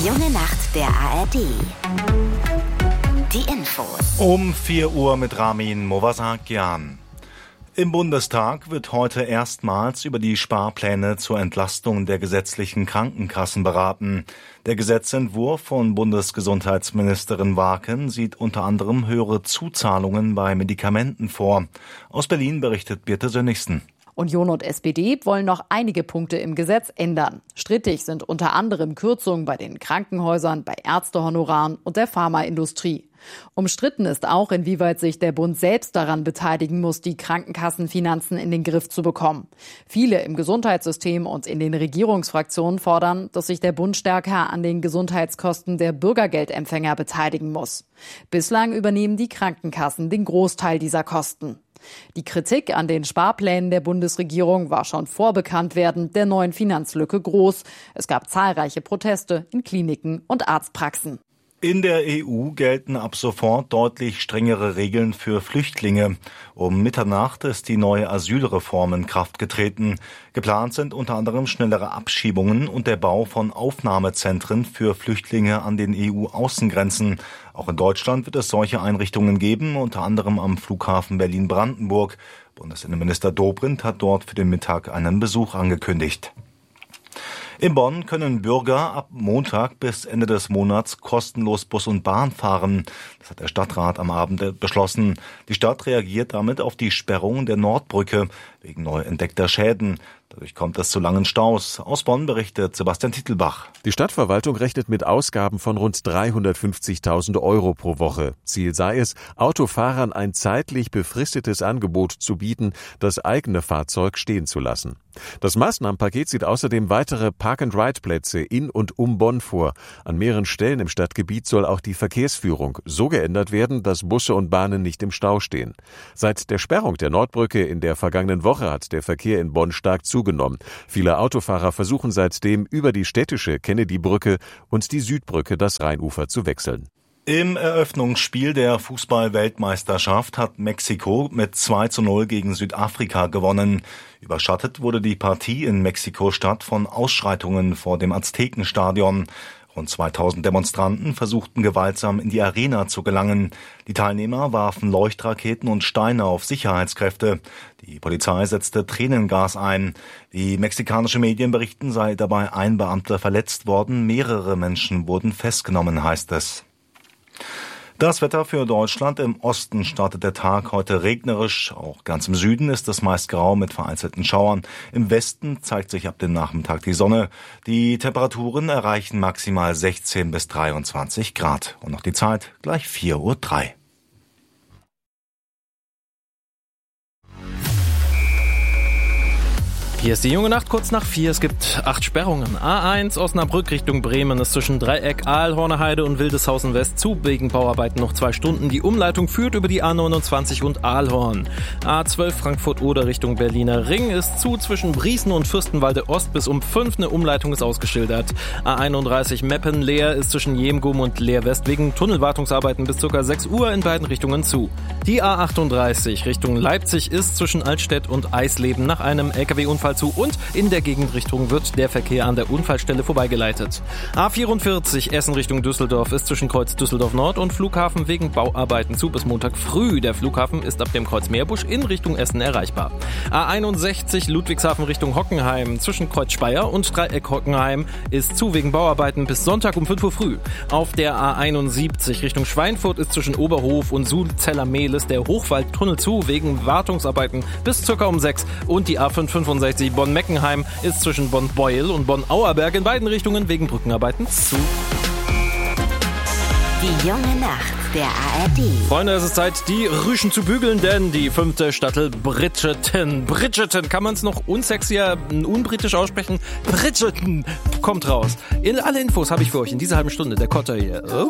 junge Nacht der ARD. Die Infos. Um 4 Uhr mit Ramin Movasakian. Im Bundestag wird heute erstmals über die Sparpläne zur Entlastung der gesetzlichen Krankenkassen beraten. Der Gesetzentwurf von Bundesgesundheitsministerin Warken sieht unter anderem höhere Zuzahlungen bei Medikamenten vor. Aus Berlin berichtet Birte Sönnigsen. Union und SPD wollen noch einige Punkte im Gesetz ändern. Strittig sind unter anderem Kürzungen bei den Krankenhäusern, bei Ärztehonoraren und der Pharmaindustrie. Umstritten ist auch, inwieweit sich der Bund selbst daran beteiligen muss, die Krankenkassenfinanzen in den Griff zu bekommen. Viele im Gesundheitssystem und in den Regierungsfraktionen fordern, dass sich der Bund stärker an den Gesundheitskosten der Bürgergeldempfänger beteiligen muss. Bislang übernehmen die Krankenkassen den Großteil dieser Kosten. Die Kritik an den Sparplänen der Bundesregierung war schon vor Bekanntwerden der neuen Finanzlücke groß. Es gab zahlreiche Proteste in Kliniken und Arztpraxen. In der EU gelten ab sofort deutlich strengere Regeln für Flüchtlinge. Um Mitternacht ist die neue Asylreform in Kraft getreten. Geplant sind unter anderem schnellere Abschiebungen und der Bau von Aufnahmezentren für Flüchtlinge an den EU-Außengrenzen. Auch in Deutschland wird es solche Einrichtungen geben, unter anderem am Flughafen Berlin-Brandenburg. Bundesinnenminister Dobrindt hat dort für den Mittag einen Besuch angekündigt. In Bonn können Bürger ab Montag bis Ende des Monats kostenlos Bus und Bahn fahren. Das hat der Stadtrat am Abend beschlossen. Die Stadt reagiert damit auf die Sperrung der Nordbrücke wegen neu entdeckter Schäden. Dadurch kommt es zu langen Staus. Aus Bonn berichtet Sebastian Titelbach. Die Stadtverwaltung rechnet mit Ausgaben von rund 350.000 € pro Woche. Ziel sei es, Autofahrern ein zeitlich befristetes Angebot zu bieten, das eigene Fahrzeug stehen zu lassen. Das Maßnahmenpaket sieht außerdem weitere Park-and-Ride-Plätze in und um Bonn vor. An mehreren Stellen im Stadtgebiet soll auch die Verkehrsführung so geändert werden, dass Busse und Bahnen nicht im Stau stehen. Seit der Sperrung der Nordbrücke in der vergangenen Woche hat der Verkehr in Bonn stark zugenommen. Viele Autofahrer versuchen seitdem über die städtische Kennedy-Brücke und die Südbrücke das Rheinufer zu wechseln. Im Eröffnungsspiel der Fußball-Weltmeisterschaft hat Mexiko mit 2:0 gegen Südafrika gewonnen. Überschattet wurde die Partie in Mexiko-Stadt von Ausschreitungen vor dem Aztekenstadion. Rund 2000 Demonstranten versuchten gewaltsam in die Arena zu gelangen. Die Teilnehmer warfen Leuchtraketen und Steine auf Sicherheitskräfte. Die Polizei setzte Tränengas ein. Wie mexikanische Medien berichten, sei dabei ein Beamter verletzt worden. Mehrere Menschen wurden festgenommen, heißt es. Das Wetter für Deutschland: im Osten startet der Tag heute regnerisch. Auch ganz im Süden ist es meist grau mit vereinzelten Schauern. Im Westen zeigt sich ab dem Nachmittag die Sonne. Die Temperaturen erreichen maximal 16 bis 23 Grad. Und noch die Zeit, gleich 4:03 Uhr. Hier ist die junge Nacht, kurz nach 4. Es gibt 8 Sperrungen. A1 Osnabrück Richtung Bremen ist zwischen Dreieck, Aalhorner Heide und Wildeshausen West zu. Wegen Bauarbeiten noch 2 Stunden. Die Umleitung führt über die A29 und Aalhorn. A12 Frankfurt-Oder Richtung Berliner Ring ist zu. Zwischen Briesen und Fürstenwalde Ost bis um 5. Eine Umleitung ist ausgeschildert. A31 Meppen-Leer ist zwischen Jemgum und Leer West wegen Tunnelwartungsarbeiten bis ca. 6 Uhr in beiden Richtungen zu. Die A38 Richtung Leipzig ist zwischen Altstedt und Eisleben nach einem LKW-Unfall zu und in der Gegenrichtung wird der Verkehr an der Unfallstelle vorbeigeleitet. A44 Essen Richtung Düsseldorf ist zwischen Kreuz Düsseldorf Nord und Flughafen wegen Bauarbeiten zu bis Montag früh. Der Flughafen ist ab dem Kreuz Meerbusch in Richtung Essen erreichbar. A61 Ludwigshafen Richtung Hockenheim zwischen Kreuz Speyer und Dreieck Hockenheim ist zu wegen Bauarbeiten bis Sonntag um 5 Uhr früh. Auf der A71 Richtung Schweinfurt ist zwischen Oberhof und Sulzeller-Mehlis der Hochwaldtunnel zu wegen Wartungsarbeiten bis ca. um 6 und die A565 Bonn-Meckenheim ist zwischen Bonn-Beuel und Bonn-Auerberg in beiden Richtungen wegen Brückenarbeiten zu. Die junge Nacht der ARD. Freunde, es ist Zeit, die Rüschen zu bügeln, denn die 5. Staffel Bridgerton. Bridgerton, kann man es noch unsexier, unbritisch aussprechen? Bridgerton kommt raus. Alle Infos habe ich für euch in dieser halben Stunde. Der Kotter hier.